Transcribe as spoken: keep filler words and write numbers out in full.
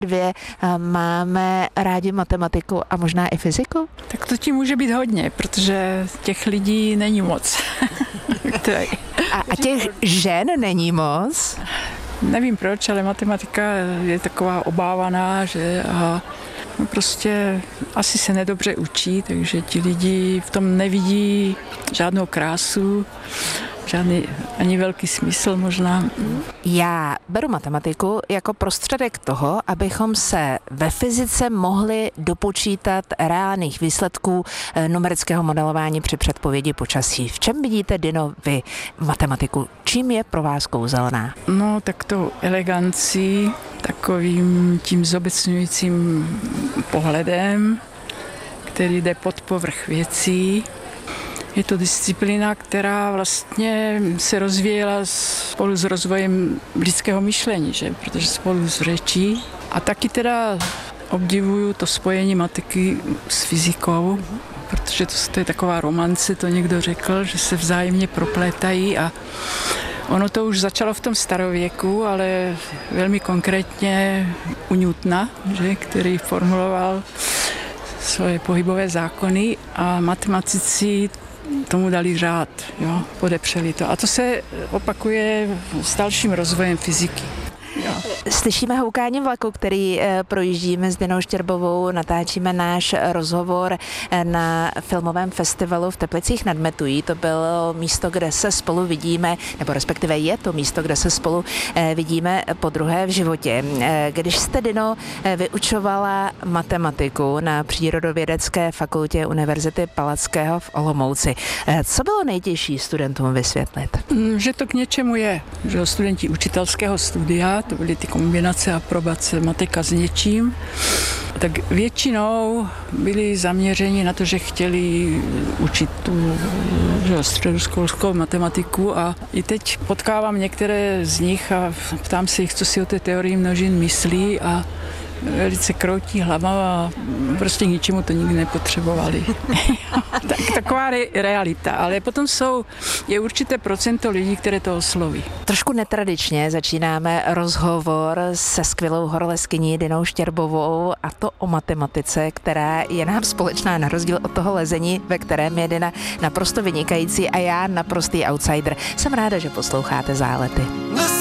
Dvě máme rádi matematiku a možná i fyziku? Tak to ti může být hodně, protože těch lidí není moc. a, a těch žen není moc? Nevím proč, ale matematika je taková obávaná, že a prostě asi se nedobře učí, takže ti lidi v tom nevidí žádnou krásu, žádný ani velký smysl možná. Já beru matematiku jako prostředek toho, abychom se ve fyzice mohli dopočítat reálných výsledků numerického modelování při předpovědi počasí. V čem vidíte, Dino, vy matematiku? Čím je pro vás kouzelná? No, tak to elegancí, takovým tím zobecňujícím pohledem, který jde pod povrch věcí. Je to disciplína, která vlastně se rozvíjela spolu s rozvojem lidského myšlení, že? Protože spolu s řečí. A taky teda obdivuju to spojení matiky s fyzikou, protože to, to je taková romance, to někdo řekl, že se vzájemně proplétají a ono to už začalo v tom starověku, ale velmi konkrétně u Newtona, že? Který formuloval svoje pohybové zákony a matematici tomu dali řád, jo, podepřeli to. A to se opakuje s dalším rozvojem fyziky. Jo. Slyšíme houkání vlaku, který projíždíme s Dinou Štěrbovou, natáčíme náš rozhovor na filmovém festivalu v Teplicích nad Metují. To bylo místo, kde se spolu vidíme, nebo respektive je to místo, kde se spolu vidíme po druhé v životě. Když jste, Dino, vyučovala matematiku na Přírodovědecké fakultě Univerzity Palackého v Olomouci, co bylo nejtěžší studentům vysvětlit? Že to k něčemu je, že studenti učitelského studia, to byly ty kombinace, aprobace, matika s něčím, tak většinou byli zaměřeni na to, že chtěli učit tu středoškolskou matematiku a i teď potkávám některé z nich a ptám se jich, co si o té teorii množin myslí a velice kroutí hlava a prostě k ničemu to nikdy nepotřebovali. tak, taková re, realita, ale potom jsou, je určité procento lidí, které to osloví. Trošku netradičně začínáme rozhovor se skvělou horolezkyní Dinou Štěrbovou a to o matematice, která je nám společná na rozdíl od toho lezení, ve kterém je Dina naprosto vynikající a já naprostý outsider. Jsem ráda, že posloucháte Zálety.